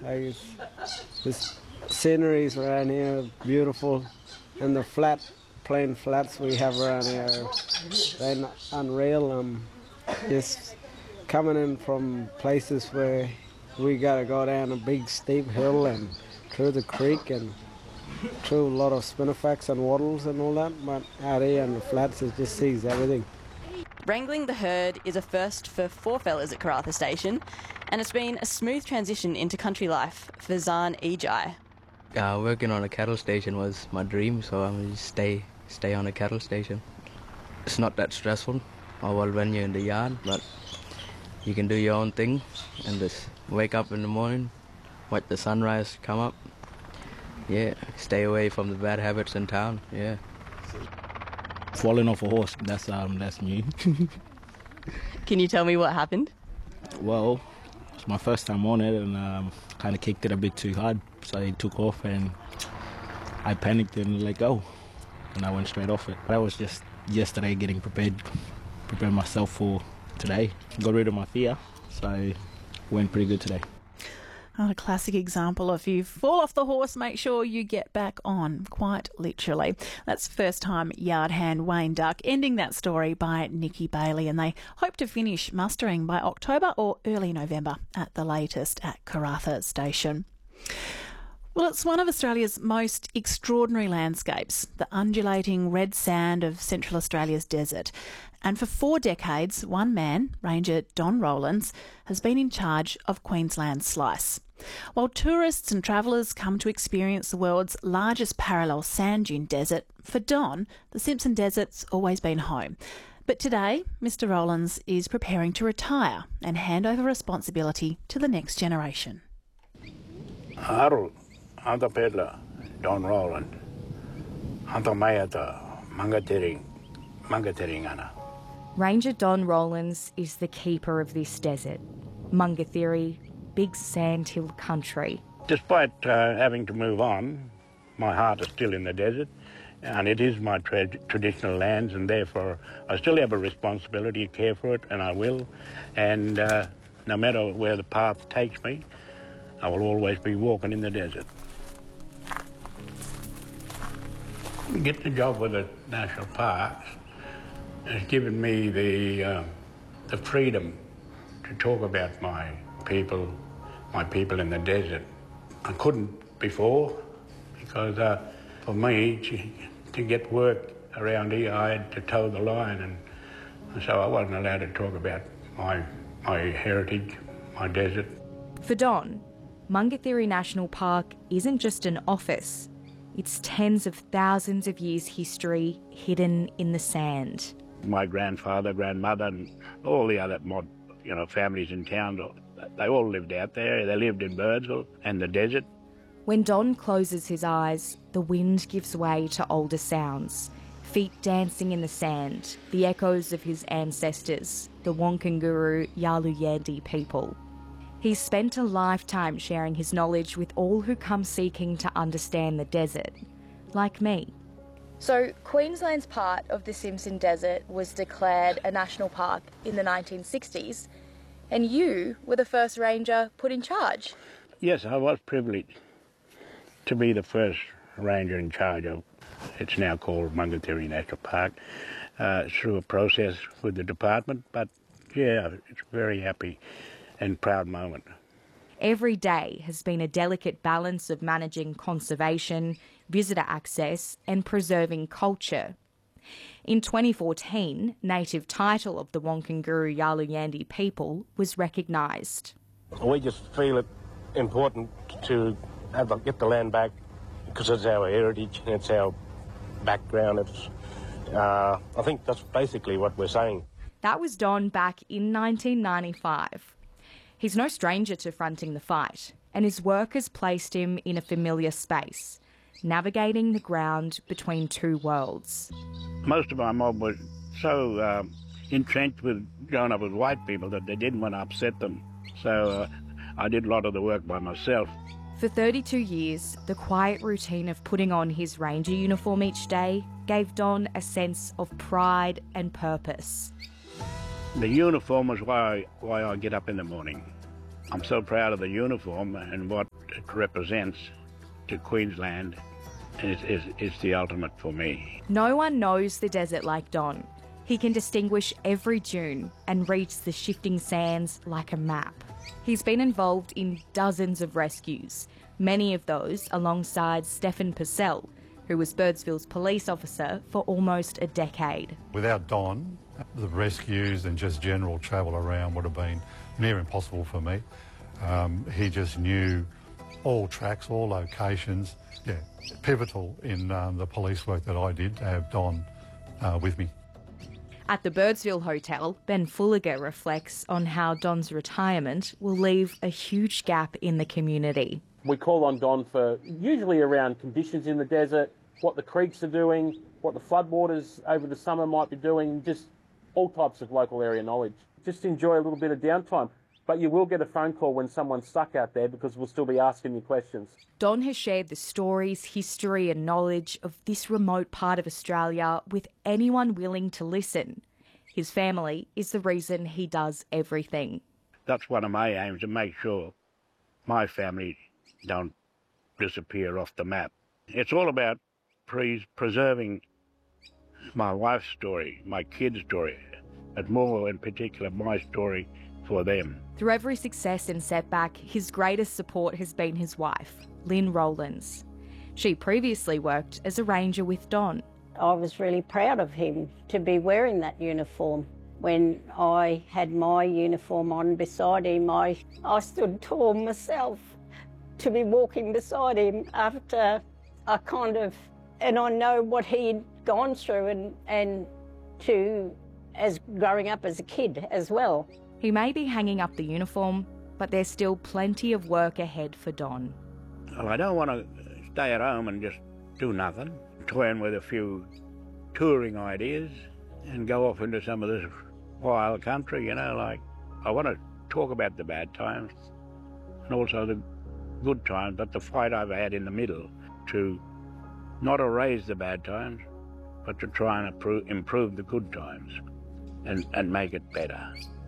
Like the sceneries around here are beautiful, and the plain flats we have around here, they're unreal. Just coming in from places where we got to go down a big steep hill and through the creek and through a lot of spinifex and wattles and all that, but out here in the flats it just sees everything. Wrangling the herd is a first for four fellas at Karratha Station, and it's been a smooth transition into country life for Zahn Ejai. Working on a cattle station was my dream, so I'm going to stay on a cattle station. It's not that stressful, well, when you're in the yard, but you can do your own thing and just wake up in the morning, watch the sunrise come up. Yeah, stay away from the bad habits in town, yeah. Falling off a horse, that's me. Can you tell me what happened? Well, it's my first time on it and kind of kicked it a bit too hard, so it took off and I panicked and let go, and I went straight off it. That was just yesterday, getting prepared myself for today. Got rid of my fear, so went pretty good today. A classic example of you fall off the horse, make sure you get back on, quite literally. That's first-time yard hand Wayne Duck, ending that story by Nikki Bailey, and they hope to finish mustering by October or early November at the latest at Karratha Station. Well, it's one of Australia's most extraordinary landscapes, the undulating red sand of Central Australia's desert. And for 4 decades, one man, Ranger Don Rowlands, has been in charge of Queensland's slice. While tourists and travellers come to experience the world's largest parallel sand dune desert, for Don, the Simpson Desert's always been home. But today, Mr Rowlands is preparing to retire and hand over responsibility to the next generation. Haru, anta pedla, Don Rowland, anta mayata, mangateringana. Ranger Don Rowlands is the keeper of this desert, Mungathiri, big sandhill country. Despite having to move on, my heart is still in the desert, and it is my traditional lands, and therefore I still have a responsibility to care for it, and I will. And no matter where the path takes me, I will always be walking in the desert. Getting the job with the national parks has given me the freedom to talk about my people in the desert. I couldn't before, because for me to get work around here I had to toe the line, and so I wasn't allowed to talk about my heritage, my desert. For Don, Mungathiri National Park isn't just an office, it's tens of thousands of years' history hidden in the sand. My grandfather, grandmother, and all the other families in town, they all lived out there. They lived in Birdsville and the desert. When Don closes his eyes, the wind gives way to older sounds. Feet dancing in the sand, the echoes of his ancestors, the Wonkanguru Yaluyandi people. He's spent a lifetime sharing his knowledge with all who come seeking to understand the desert, like me. So Queensland's part of the Simpson Desert was declared a national park in the 1960s, and you were the first ranger put in charge. Yes, I was privileged to be the first ranger in charge of, it's now called Mungathiri National Park, through a process with the department, but yeah, it's a very happy and proud moment. Every day has been a delicate balance of managing conservation, visitor access and preserving culture. In 2014, native title of the Wonkanguru Yaluyandi people was recognised. We just feel it important to get the land back because it's our heritage, it's our background. I think that's basically what we're saying. That was Don back in 1995. He's no stranger to fronting the fight, and his work has placed him in a familiar space, navigating the ground between two worlds. Most of our mob was so entrenched with growing up with white people that they didn't want to upset them. So I did a lot of the work by myself. For 32 years, the quiet routine of putting on his ranger uniform each day gave Don a sense of pride and purpose. The uniform is why I get up in the morning. I'm so proud of the uniform and what it represents to Queensland. It's the ultimate for me. No one knows the desert like Don. He can distinguish every dune and reads the shifting sands like a map. He's been involved in dozens of rescues, many of those alongside Stefan Purcell, who was Birdsville's police officer for almost a decade. Without Don, the rescues and just general travel around would have been near impossible for me. He just knew all tracks, all locations. Yeah, pivotal in the police work that I did to have Don with me. At the Birdsville Hotel, Ben Fulliger reflects on how Don's retirement will leave a huge gap in the community. We call on Don for usually around conditions in the desert, what the creeks are doing, what the floodwaters over the summer might be doing, just all types of local area knowledge. Just enjoy a little bit of downtime. But you will get a phone call when someone's stuck out there because we'll still be asking you questions. Don has shared the stories, history and knowledge of this remote part of Australia with anyone willing to listen. His family is the reason he does everything. That's one of my aims, to make sure my family don't disappear off the map. It's all about preserving my wife's story, my kids' story, but more in particular my story for them. Through every success and setback, his greatest support has been his wife, Lynn Rowlands. She previously worked as a ranger with Don. I was really proud of him to be wearing that uniform. When I had my uniform on beside him, I stood tall myself to be walking beside him after and I know what he'd gone through and as growing up as a kid as well. He may be hanging up the uniform, but there's still plenty of work ahead for Don. Well, I don't want to stay at home and just do nothing, toying with a few touring ideas and go off into some of this wild country, like I want to talk about the bad times and also the good times, but the fight I've had in the middle to not erase the bad times, but to try and improve the good times and make it better.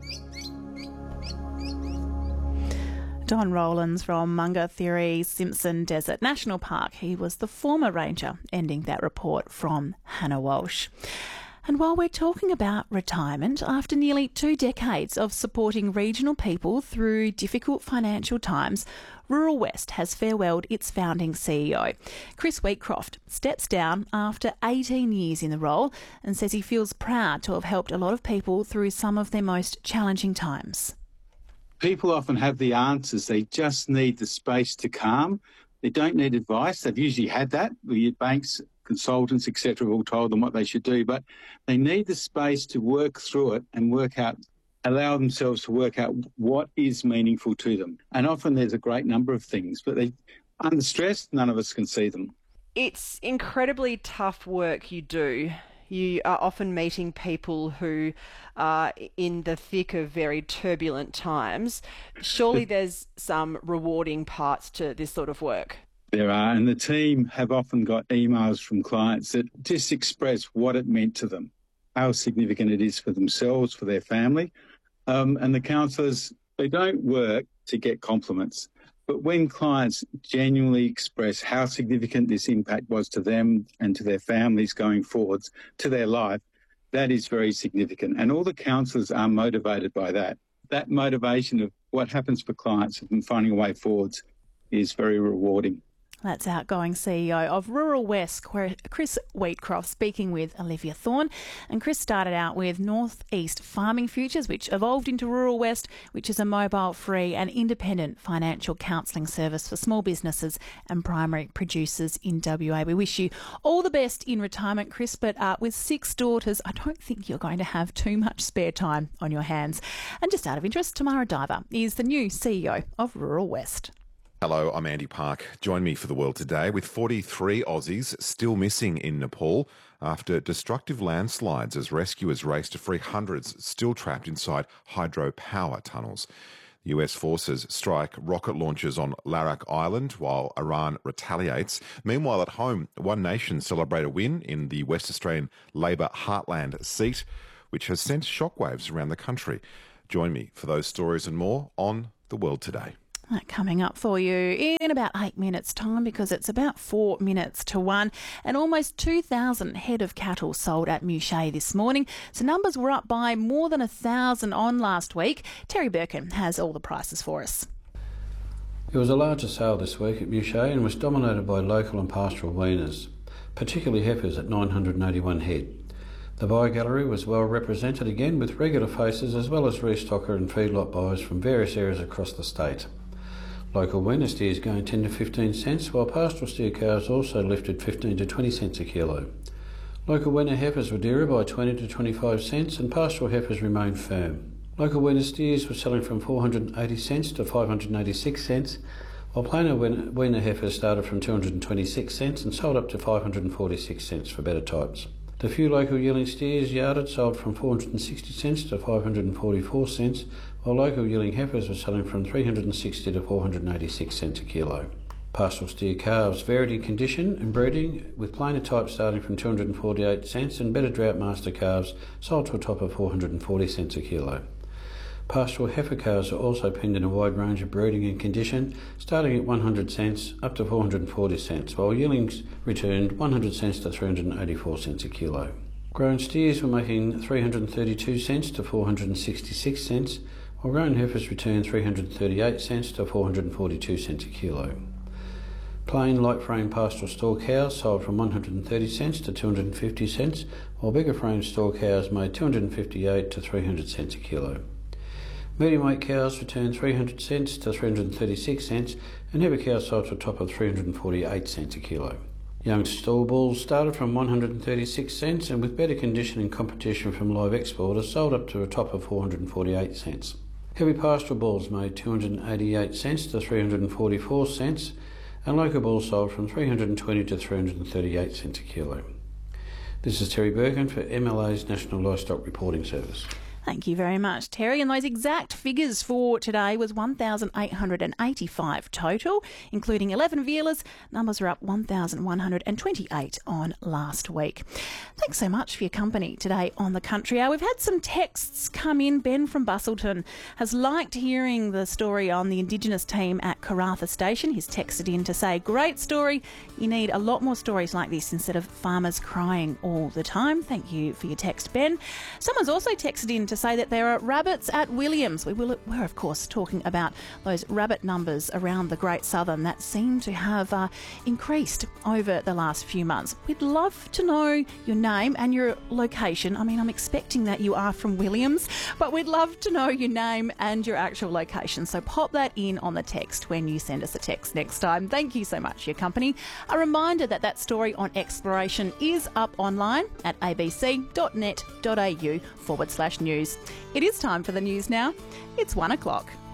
Don Rowlands from Mungathiri Simpson Desert National Park. He was the former ranger, ending that report from Hannah Walsh. And while we're talking about retirement, after nearly 2 decades of supporting regional people through difficult financial times, Rural West has farewelled its founding CEO. Chris Wheatcroft steps down after 18 years in the role and says he feels proud to have helped a lot of people through some of their most challenging times. People often have the answers. They just need the space to calm. They don't need advice. They've usually had that. The banks, consultants, etc. have all told them what they should do, but they need the space to work through it and allow themselves to work out what is meaningful to them. And often there's a great number of things, but under stress, none of us can see them. It's incredibly tough work you do. You are often meeting people who are in the thick of very turbulent times. Surely there's some rewarding parts to this sort of work. There are, and the team have often got emails from clients that just express what it meant to them, how significant it is for themselves, for their family. And the counsellors, they don't work to get compliments. But when clients genuinely express how significant this impact was to them and to their families going forwards, to their life, that is very significant. And all the counsellors are motivated by that. That motivation of what happens for clients and finding a way forwards is very rewarding. That's outgoing CEO of Rural West, Chris Wheatcroft, speaking with Olivia Thorne. And Chris started out with North East Farming Futures, which evolved into Rural West, which is a mobile, free and independent financial counselling service for small businesses and primary producers in WA. We wish you all the best in retirement, Chris, but with 6 daughters, I don't think you're going to have too much spare time on your hands. And just out of interest, Tamara Diver is the new CEO of Rural West. Hello, I'm Andy Park. Join me for The World Today with 43 Aussies still missing in Nepal after destructive landslides as rescuers race to free hundreds still trapped inside hydropower tunnels. US forces strike rocket launches on Larak Island while Iran retaliates. Meanwhile, at home, One Nation celebrate a win in the West Australian Labor Heartland seat, which has sent shockwaves around the country. Join me for those stories and more on The World Today. That coming up for you in about 8 minutes' time, because it's about 4 minutes to 1, and almost 2,000 head of cattle sold at Mouchet this morning. So numbers were up by more than 1,000 on last week. Terry Birkin has all the prices for us. It was the largest sale this week at Mouchet and was dominated by local and pastoral weaners, particularly heifers at 981 head. The buy gallery was well represented again, with regular faces as well as restocker and feedlot buyers from various areas across the state. Local weaner steers gained 10 to 15 cents, while pastoral steer calves also lifted 15 to 20 cents a kilo. Local weaner heifers were dearer by 20 to 25 cents, and pastoral heifers remained firm. Local weaner steers were selling from 480 cents to 586 cents, while plainer weaner heifers started from 226 cents and sold up to 546 cents for better types. The few local yearling steers yarded sold from 460 cents to 544 cents, while local yearling heifers were selling from 360 to 486 cents a kilo. Pastoral steer calves varied in condition and breeding, with plainer types starting from 248 cents and better drought master calves sold to a top of 440 cents a kilo. Pastoral heifer calves are also penned in a wide range of breeding and condition, starting at 100 cents up to 440 cents, while yearlings returned 100 cents to 384 cents a kilo. Grown steers were making 332 cents to 466 cents, while grown heifers returned 338 cents to 442 cents a kilo. Plain light frame pastoral store cows sold from 130 cents to 250 cents, while bigger frame store cows made 258 to 300 cents a kilo. Medium weight cows returned 300 cents to 336 cents, and heavy cows sold to a top of 348 cents a kilo. Young stall bulls started from 136 cents, and with better condition and competition from live exporters sold up to a top of 448 cents. Heavy pastoral bulls made 288 cents to 344 cents, and local bulls sold from 320 to 338 cents a kilo. This is Terry Birkin for MLA's National Livestock Reporting Service. Thank you very much, Terry. And those exact figures for today was 1,885 total, including 11 vealers. Numbers are up 1,128 on last week. Thanks so much for your company today on The Country Hour. We've had some texts come in. Ben from Bustleton has liked hearing the story on the Indigenous team at Karratha Station. He's texted in to say, great story. You need a lot more stories like this instead of farmers crying all the time. Thank you for your text, Ben. Someone's also texted in to say that there are rabbits at Williams. We're of course talking about those rabbit numbers around the Great Southern that seem to have increased over the last few months. We'd love to know your name and your location. I mean, I'm expecting that you are from Williams, but we'd love to know your name and your actual location. So pop that in on the text when you send us a text next time. Thank you so much for your company. A reminder that that story on exploration is up online at abc.net.au/news. It is time for the news now. It's 1 o'clock.